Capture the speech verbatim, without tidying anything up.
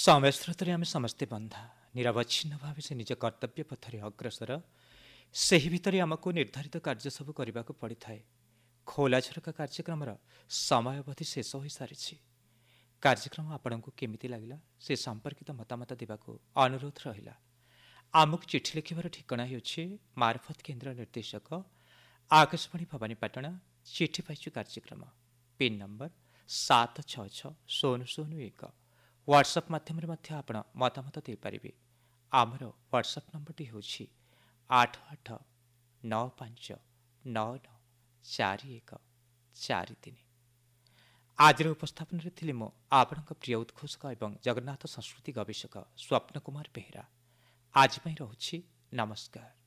समय ସ୍ରୋତରେ ଆମେ ସମସ୍ତେ ବନ୍ଧା ନିରବଚ୍ଛିନ୍ନ ଭାବେ ସେ ନିଜ କର୍ତ୍ତବ୍ୟ ପଥରେ ଅଗ୍ରସର। ସେହି ଭିତରେ ଆମକୁ ନିର୍ଦ୍ଧାରିତ କାର୍ଯ୍ୟ ସବୁ କରିବାକୁ ପଡ଼ିଥାଏ। ଖୋଲା ଝରକା କାର୍ଯ୍ୟକ୍ରମର ସମୟାବଧି ଶେଷ ହୋଇସାରିଛି। କାର୍ଯ୍ୟକ୍ରମ ଆପଣଙ୍କୁ କେମିତି ଲାଗିଲା ସେ ସମ୍ପର୍କିତ ମତାମତ ଦେବାକୁ ଅନୁରୋଧ ରହିଲା। ଆମକୁ ଚିଠି ଲେଖିବାର ଠିକଣା ହେଉଛି ମାରଫତ କେନ୍ଦ୍ର ନିର୍ଦ୍ଦେଶକ ଆକାଶବାଣୀ ଭବାନୀପାଟଣା। ଚିଠି ପାଇଛୁ କାର୍ଯ୍ୟକ୍ରମ ପିନ୍ ନମ୍ବର ସାତ ଛଅ ଛଅ ଶୂନ ଶୂନ ଏକ। ହ୍ୱାଟ୍ସଆପ୍ ମାଧ୍ୟମରେ ମଧ୍ୟ ଆପଣ ମତାମତ ଦେଇପାରିବେ। ଆମର ହ୍ୱାଟ୍ସଆପ୍ ନମ୍ବରଟି ହେଉଛି ଆଠ ଆଠ ନଅ ପାଞ୍ଚ ନଅ ନଅ ଚାରି ଏକ ଚାରି ତିନି। ଆଜିର ଉପସ୍ଥାପନରେ ଥିଲି ମୁଁ ଆପଣଙ୍କ ପ୍ରିୟ ଉଦ୍ଘୋଷକ ଏବଂ ଜଗନ୍ନାଥ ସଂସ୍କୃତି ଗବେଷକ ସ୍ୱପ୍ନ କୁମାର ବେହେରା। ଆଜି ପାଇଁ ରହୁଛି ନମସ୍କାର।